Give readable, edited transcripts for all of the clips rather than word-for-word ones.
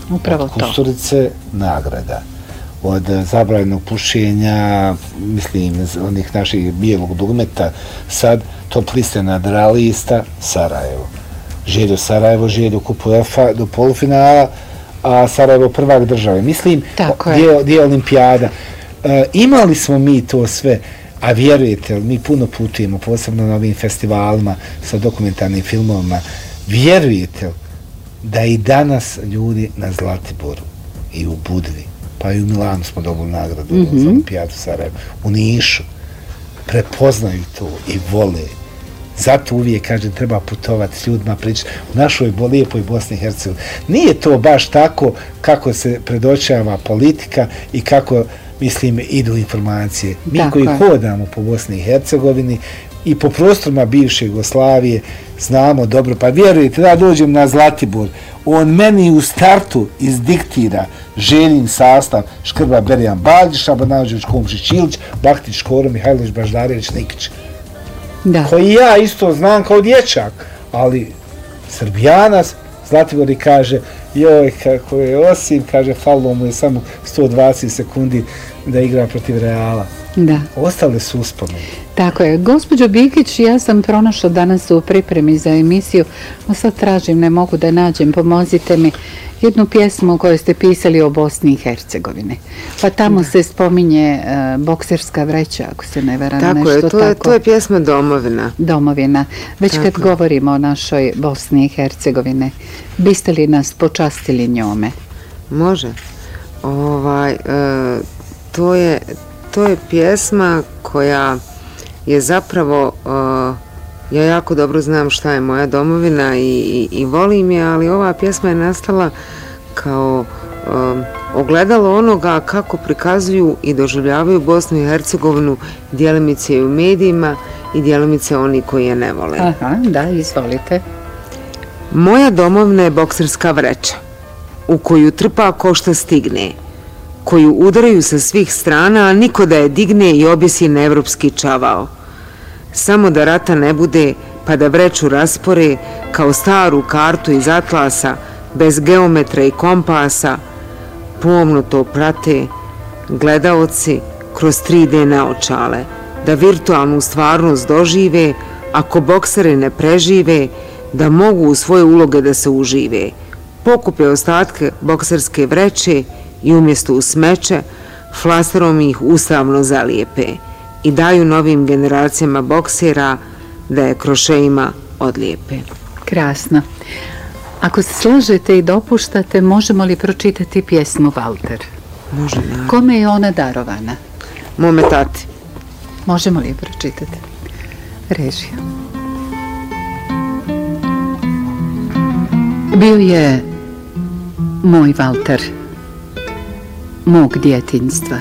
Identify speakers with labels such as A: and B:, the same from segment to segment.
A: Upravo
B: od Kusturice nagrada. Od zabranjenog pušenja, mislim, onih naših bijelog dugmeta, sad top liste nadrealista Sarajevo. Željo Sarajevo, Željo kupu UEFA do polufinala, a Sarajevo prvak države. Mislim, gdje je olimpijada. Imali smo mi to sve, a vjerujete, mi puno putujemo, posebno na ovim festivalima sa dokumentarnim filmovima, vjerujete da i danas ljudi na Zlatiboru i u Budvi, pa i u Milanu smo dobili nagradu za olimpijadu Sarajevo, u Nišu, prepoznaju to i vole. Zato uvijek, kažem, treba putovati s ljudima, pričati u našoj lijepoj Bosni i Hercegovini. Nije to baš tako kako se predočava politika i kako, mislim, idu informacije. Mi koji hodamo po Bosni i Hercegovini i po prostorima bivše Jugoslavije znamo dobro, pa vjerujete, da dođem na Zlatibor, on meni u startu izdiktira Željin sastav: Škrba, Berijan, Baljić, Šabanađević, Komšić, Ilić, Baktić, Škoro, Mihajlović, Baždarević, Nikić. Koji ja isto znam kao dječak, ali Srbijanac, Zlatibor, i kaže, joj, kako je Osim, kaže, falilo mu je samo 120 sekundi da igra protiv Reala.
A: Da.
B: Ostale su uspomene.
A: Tako je. Gospođo Bikić, ja sam pronašla danas u pripremi za emisiju, no sad tražim, ne mogu da nađem, pomozite mi, jednu pjesmu koju ste pisali o Bosni i Hercegovini. Pa tamo se spominje bokserska vreća, ako se ne varam, nešto tako.
C: To je pjesma Domovina.
A: Domovina. Već kad govorimo o našoj Bosni i Hercegovine, biste li nas počastili njome?
C: Može. To je pjesma koja je zapravo, ja jako dobro znam šta je moja domovina i volim je, ali ova pjesma je nastala kao ogledalo onoga kako prikazuju i doživljavaju Bosnu i Hercegovinu djelimice i u medijima i djelimice oni koji je ne vole.
A: Aha, da, izvolite.
C: Moja domovina je bokserska vreća, u koju trpa ko šta stigne, koju udaraju sa svih strana, a niko da je digne i objesi na evropski čavao. Samo da rata ne bude, pa da vreću raspore kao staru kartu iz atlasa, bez geometra i kompasa, pomno to prate gledaoci kroz 3D naočale, da virtualnu stvarnost dožive, ako bokseri ne prežive, da mogu u svoje uloge da se užive. Pokupe ostatke bokserske vreće i umjesto u smeće, flasterom ih ustavno zalijepe i daju novim generacijama boksera da je krošejima odlijepe.
A: Krasno. Ako se slažete i dopuštate, možemo li pročitati pjesmu Valter?
C: Može, naravno.
A: Kome je ona darovana?
C: Mome tati.
A: Možemo li je pročitati? Režija. Bio je moj Valter, mog djetinjstva.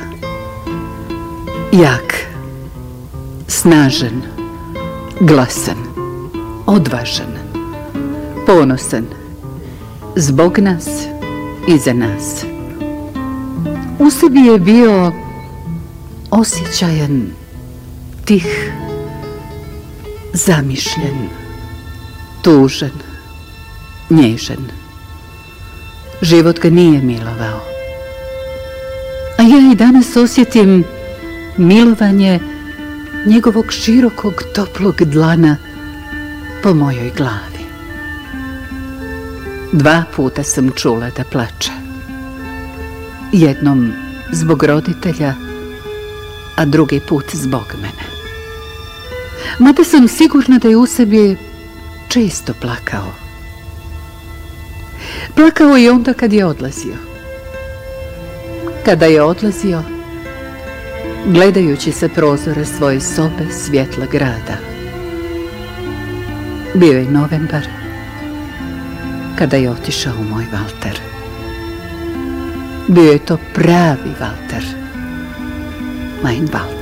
A: Jak, snažan, glasan, odvažan, ponosan, zbog nas i za nas. U sebi je bio osjećajan, tih, zamišljen, tužan, nježan. Život ga nije milovao. A ja i danas osjetim milovanje njegovog širokog, toplog dlana po mojoj glavi. 2 puta sam čula da plače. Jednom zbog roditelja, a drugi put zbog mene. Mada sam sigurna da je u sebi često plakao. Plakao i onda kad je odlazio. Kada je odlazio, gledajući sa prozora svoje sobe svjetla grada. Bio je novembar, kada je otišao moj Valter. Bio je to pravi Valter, mein Valter.